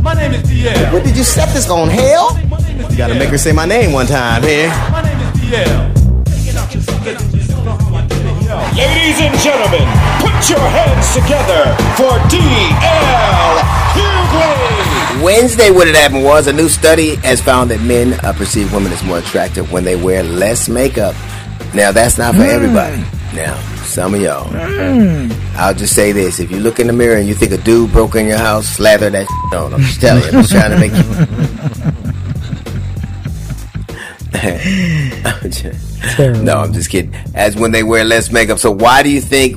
My name is DL. What did you set this on, hell? You gotta make her say my name one time here. My name is DL. Ladies and gentlemen, put your hands together for DL Hughley. Wednesday, what had happened was a new study has found that men perceive women as more attractive when they wear less makeup. Now, that's not for everybody. Now, some of y'all. I'll just say this. If you look in the mirror and you think a dude broke in your house, slather that shit on. I'm just telling you. I'm just trying to make you... No, I'm just kidding. As when they wear less makeup. So why do you think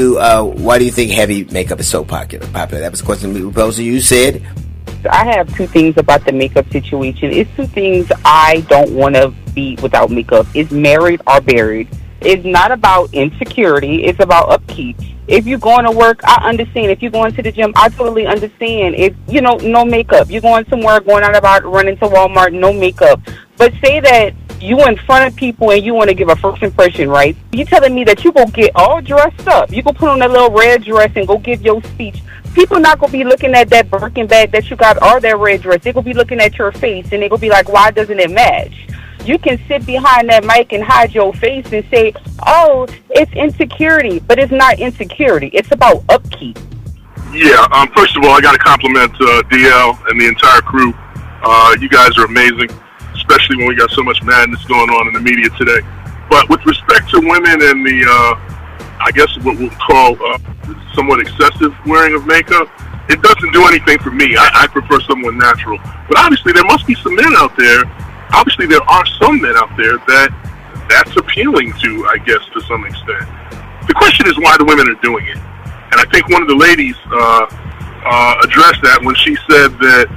heavy makeup is so popular? That was the question we posed to you. You said... I have two things about the makeup situation. It's two things I don't want to be without makeup. It's married or buried. It's not about insecurity. It's about upkeep. If you're going to work, I understand. If you're going to the gym, I totally understand. If, no makeup. You're going somewhere, going out about running to Walmart, no makeup. But say that you in front of people and you want to give a first impression, right? You telling me that you go get all dressed up. You go put on that little red dress and go give your speech. People not going to be looking at that Birkin bag that you got or that red dress. They're going to be looking at your face and they're going to be like, why doesn't it match? You can sit behind that mic and hide your face and say, oh, it's insecurity. But it's not insecurity. It's about upkeep. Yeah, first of all, I got to compliment DL and the entire crew. You guys are amazing, especially when we got so much madness going on in the media today. But with respect to women and the, I guess what we'll call somewhat excessive wearing of makeup, it doesn't do anything for me. I prefer someone natural. But obviously there must be some men out there. Obviously there are some men out there that's appealing to, I guess, to some extent. The question is why the women are doing it. And I think one of the ladies addressed that when she said that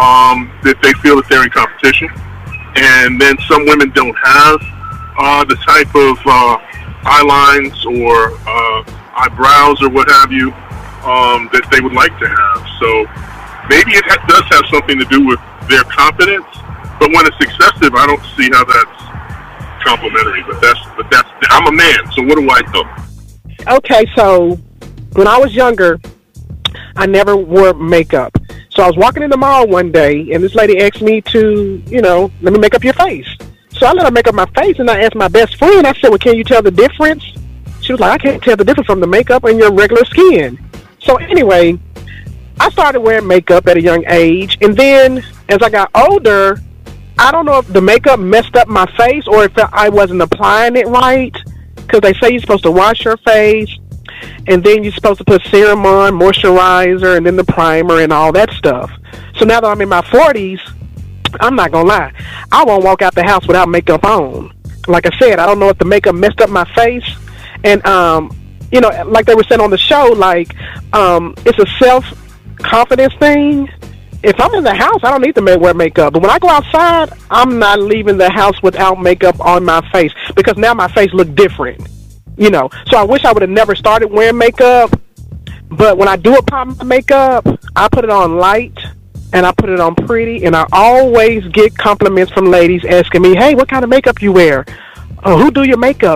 they feel that they're in competition. And then some women don't have the type of eye lines or eyebrows or what have you that they would like to have. So maybe it does have something to do with their confidence, but when it's excessive, I don't see how that's complimentary. But that's I'm a man, so what do I know? Okay, so when I was younger, I never wore makeup. So I was walking in the mall one day, and this lady asked me to, let me make up your face. So I let her make up my face, and I asked my best friend, I said, well, can you tell the difference? She was like, I can't tell the difference from the makeup and your regular skin. So anyway, I started wearing makeup at a young age, and then as I got older, I don't know if the makeup messed up my face or if I wasn't applying it right, because they say you're supposed to wash your face, and then you're supposed to put serum on, moisturizer, and then the primer and all that stuff. So now that I'm in my 40s, I'm not going to lie, I won't walk out the house without makeup on. Like I said, I don't know if the makeup messed up my face. And, like they were saying on the show, it's a self-confidence thing. If I'm in the house, I don't need to wear makeup. But when I go outside, I'm not leaving the house without makeup on my face, because now my face looks different. So I wish I would have never started wearing makeup. But when I do apply my makeup, I put it on light and I put it on pretty. And I always get compliments from ladies asking me, hey, what kind of makeup you wear? Oh, who do your makeup,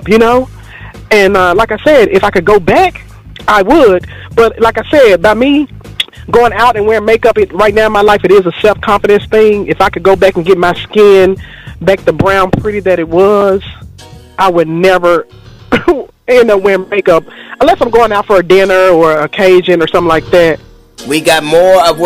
And like I said, if I could go back, I would. But like I said, by me going out and wearing makeup, right now in my life, it is a self-confidence thing. If I could go back and get my skin back to brown pretty that it was, I would never end up wearing makeup unless I'm going out for a dinner or an occasion or something like that. We got more of what